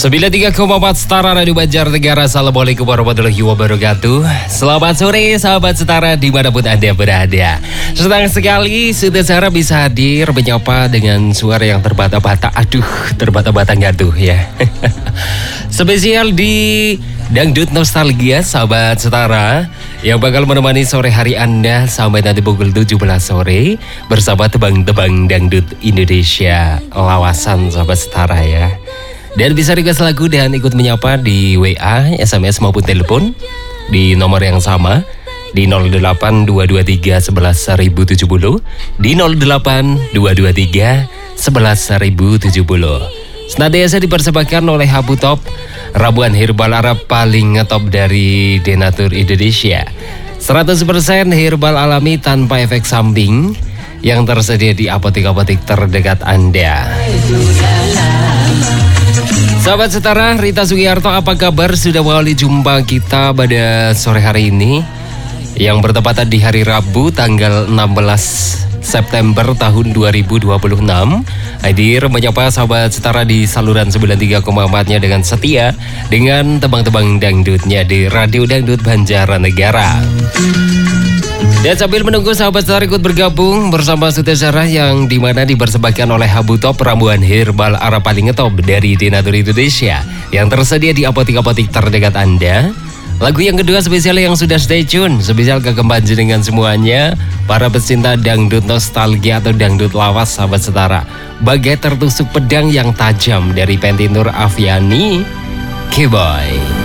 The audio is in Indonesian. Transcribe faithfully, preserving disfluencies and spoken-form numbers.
sembilan puluh tiga koma empat Setara Radio Banjarnegara. Assalamualaikum warahmatullahi wabarakatuh. Selamat sore sahabat Setara dimanapun Anda berada. Senang sekali Sudah Sarah bisa hadir menyapa dengan suara yang terbata-bata. Aduh, terbata-bata nggak tuh ya. Spesial di Dangdut Nostalgia sahabat Setara, yang bakal menemani sore hari Anda sampai nanti pukul tujuh belas sore bersama tebang-tebang Dangdut Indonesia lawasan sahabat Setara ya. Dan bisa request lagu dan ikut menyapa di W A, S M S maupun telepon di nomor yang sama di nol delapan dua dua tiga satu satu tujuh nol, di nol delapan dua dua tiga satu satu tujuh nol. Senantiasa dipersembahkan oleh Habu Top, ramuan herbal Arab paling ngetop dari Denatur Indonesia. seratus persen herbal alami tanpa efek samping yang tersedia di apotek-apotek terdekat Anda. Sahabat Setara, Rita Sugiarto, apa kabar? Sudah mengawali jumpa kita pada sore hari ini yang bertepatan di hari Rabu tanggal enam belas September tahun dua ribu dua puluh enam. Hadir menyapa sahabat Setara di saluran sembilan puluh tiga koma empat-nya dengan setia dengan tebang-tebang dangdutnya di Radio Dangdut Banjarnegara. Dan sambil menunggu sahabat Setara ikut bergabung bersama Sudah Sarah yang dimana dipersembahkan oleh Habu Top, ramuan herbal Arab paling ngetop dari Denatur Indonesia yang tersedia di apotek-apotek terdekat Anda. Lagu yang kedua spesial yang sudah stay tune, spesial kegembaan jenengan semuanya, para pecinta dangdut nostalgia atau dangdut lawas sahabat Setara. Bagai tertusuk pedang yang tajam dari Pentinur Aviani, K-Boy.